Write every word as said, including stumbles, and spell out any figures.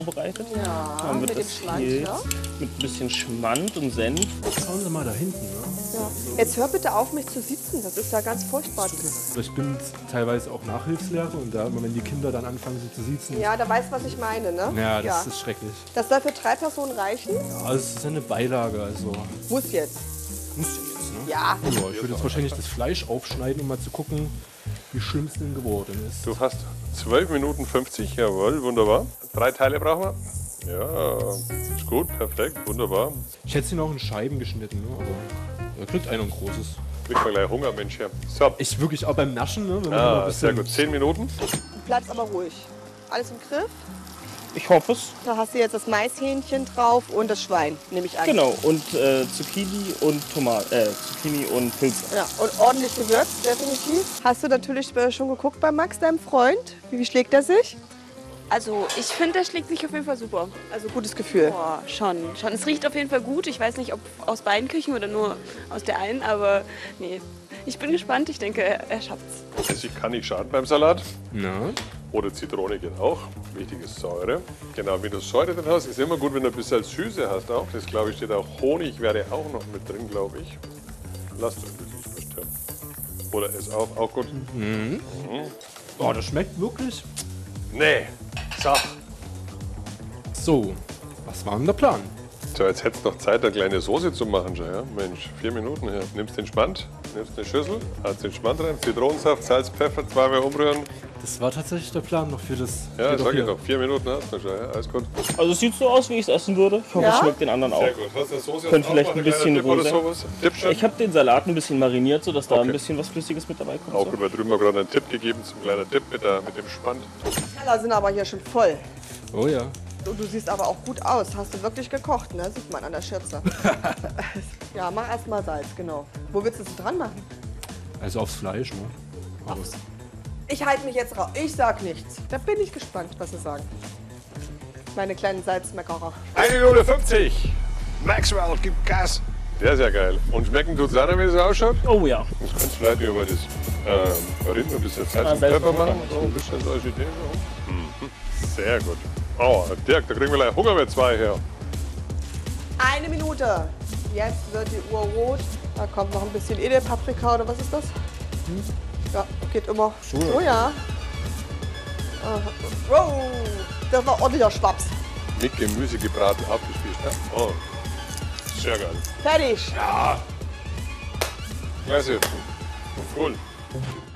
vorbereitet. Ja, Dann wird mit dem das Schmand, hier ja. mit ein bisschen Schmand und Senf. Schauen Sie mal da hinten. Ne? Ja. Jetzt hör bitte auf, mich zu sitzen. Das ist ja ganz furchtbar. Ich bin teilweise auch Nachhilfslehrer und da, immer wenn die Kinder dann anfangen, sich zu siezen. Ja, da weißt du, was ich meine, ne? Ja, das Ja. ist schrecklich. Das soll für drei Personen reichen? Also es ist eine Beilage, also Muss jetzt. muss jetzt, ne? Ja. Ja, ich würde jetzt wahrscheinlich das Fleisch aufschneiden, um mal zu gucken, wie schlimm es denn geworden ist. Du hast zwölf Minuten fünfzig, jawohl, wunderbar. Drei Teile brauchen wir. Ja, ist gut, perfekt, wunderbar. Ich hätte sie noch in Scheiben geschnitten, ne? aber da kriegt einer ein großes. Kriegt man gleich Hunger, Mensch. Ja. So, Ich wirklich auch beim Naschen, ne? Wenn man mal ein ah, bisschen sehr gut. Zehn Minuten. Bleib's aber ruhig. Alles im Griff? Ich hoffe es. Da hast du jetzt das Maishähnchen drauf und das Schwein, nehme ich an. Genau, und äh, Zucchini und Tomaten, äh, Zucchini und Pilze. Ja, und ordentlich gewürzt, definitiv. Hast du natürlich äh, schon geguckt bei Max, deinem Freund? Wie, wie schlägt er sich? Also ich finde, der schlägt sich auf jeden Fall super. Also gutes Gefühl. Boah, schon, schon. Es riecht auf jeden Fall gut. Ich weiß nicht, ob aus beiden Küchen oder nur aus der einen, aber nee. Ich bin gespannt. Ich denke, er, er schafft's. Essig kann nicht schaden beim Salat. Na? Oder Zitrone geht auch. Wichtig ist Säure. Genau, wie du Säure drin hast, ist immer gut, wenn du ein bisschen Süße hast auch. Das glaube ich steht auch. Honig wäre auch noch mit drin, glaube ich. Lass du das nicht verstören. Oder ist auch, auch gut. Oh, das schmeckt wirklich. Nee, sag. So, was war denn der Plan? So, jetzt hättest du noch Zeit, eine kleine Soße zu machen schon, ja? Mensch, vier Minuten her. Nimmst den Schmand, nimmst eine Schüssel, hast den Schmand rein, Zitronensaft, Salz, Pfeffer, zweimal umrühren. Das war tatsächlich der Plan noch für das. Ja, für sag ich hier. doch, vier Minuten hast du schon, ja? Alles gut. Also es sieht so aus, wie ich es essen würde. Ich hoffe, Ja? es schmeckt den anderen auch. Sehr gut. Hast du eine Soße? Könnte jetzt vielleicht auch ein noch, bisschen kleiner Dip oder rosa. sowas? Dip schon? Ich habe den Salat ein bisschen mariniert, sodass da Okay. ein bisschen was Flüssiges mit dabei kommt. Auch So. gut, weil drüben haben wir gerade einen Tipp gegeben zum kleinen Tipp mit, der, mit dem Spand. Die Teller sind aber hier schon voll. Oh ja. Und du siehst aber auch gut aus. Hast du wirklich gekocht, ne? Sieht man an der Schürze. Ja, mach erst mal Salz, genau. Wo willst du es dran machen? Also aufs Fleisch, ne? Aber Ich halte mich jetzt raus. Ich sag nichts. Da bin ich gespannt, was sie sagen. Meine kleinen Salzmeckerer. eine Minute fünfzig. Maxwell, gib Gas. Sehr, sehr geil. Und schmecken tut's auch noch, wie es ausschaut? Oh ja. Das kannst du vielleicht über das ähm, Rind ein bisschen Salz Ah, und Salz Pfeffer und machen. Pfeffer. So ein bisschen so als Idee. So. Mhm. Sehr gut. Oh, Dirk, da kriegen wir gleich Hunger mit zwei her. Eine Minute. Jetzt wird die Uhr rot. Da kommt noch ein bisschen Edelpaprika oder was ist das? Ja, geht immer. Soja. Aha. Wow, das war ordentlicher Schwaps. Mit Gemüse gebraten, abgespießt. Ja? Oh, sehr geil. Fertig. Klasse. Cool.